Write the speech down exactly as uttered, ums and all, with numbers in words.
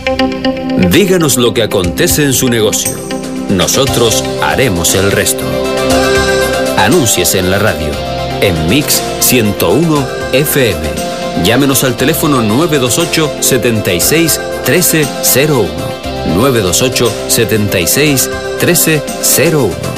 Díganos lo que acontece en su negocio. Nosotros haremos el resto. Anúnciese en la radio, en Mix ciento uno F M. Llámenos al teléfono nueve dos ocho, setenta y seis, trece cero uno. nueve dos ocho, setenta y seis, trece cero uno.